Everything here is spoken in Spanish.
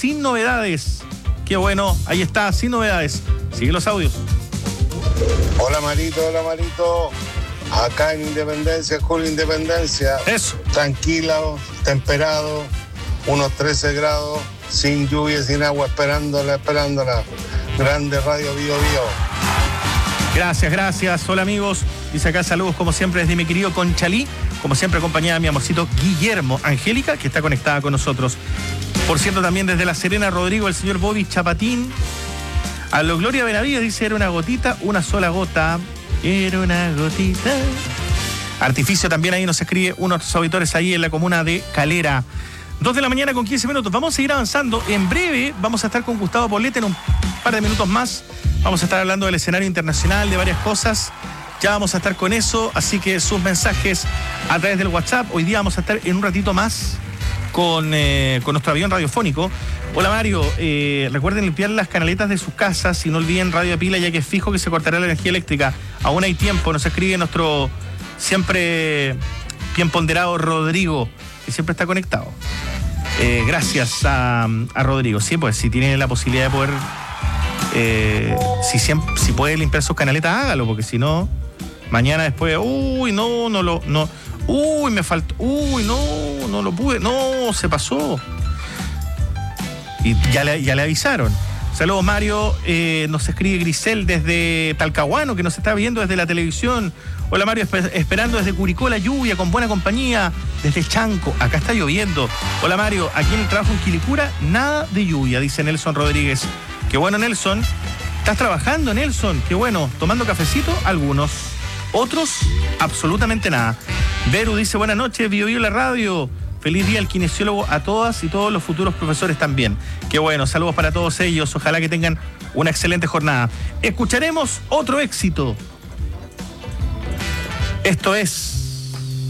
sin novedades. Qué bueno, ahí está, sin novedades. Sigue los audios. Hola Marito. Acá en Independencia, Julio Independencia. Eso. Tranquilo, temperado, unos 13 grados, sin lluvia, sin agua, esperándola. Grande Radio Bio Bio. Gracias. Hola amigos. Dice acá saludos como siempre desde mi querido Conchalí. Como siempre acompañada de mi amorcito Guillermo. Angélica, que está conectada con nosotros. Por cierto, también desde La Serena, Rodrigo, el señor Bobby Chapatín. A lo Gloria Benavides dice, era una gotita, una sola gota. Era una gotita. Artificio también ahí nos escribe unos auditores ahí en la comuna de Calera. 2 de la mañana con 15 minutos. Vamos a seguir avanzando. En breve vamos a estar con Gustavo Poblete en un par de minutos más. Vamos a estar hablando del escenario internacional, de varias cosas. Ya vamos a estar con eso. Así que sus mensajes a través del WhatsApp. Hoy día vamos a estar en un ratito más con nuestro avión radiofónico. Hola Mario, recuerden limpiar las canaletas de sus casas y no olviden radio a pila, ya que es fijo que se cortará la energía eléctrica. Aún hay tiempo, nos escribe nuestro siempre bien ponderado Rodrigo, que siempre está conectado. Gracias a Rodrigo. Sí, pues si tiene la posibilidad de poder, si puede limpiar sus canaletas, hágalo, porque si no, mañana después, me faltó, no lo pude, no, se pasó. Y ya le avisaron. Saludos Mario, nos escribe Grisel desde Talcahuano, que nos está viendo desde la televisión. Hola Mario, esperando desde Curicó la lluvia, con buena compañía, desde Chanco, acá está lloviendo. Hola Mario, aquí en el trabajo en Quilicura, nada de lluvia, dice Nelson Rodríguez. Qué bueno Nelson, estás trabajando Nelson, qué bueno, tomando cafecito, algunos, otros, absolutamente nada. Veru dice, buenas noches, Bio Bio la radio. Feliz día al kinesiólogo a todas y todos los futuros profesores también. Qué bueno, saludos para todos ellos. Ojalá que tengan una excelente jornada. Escucharemos otro éxito. Esto es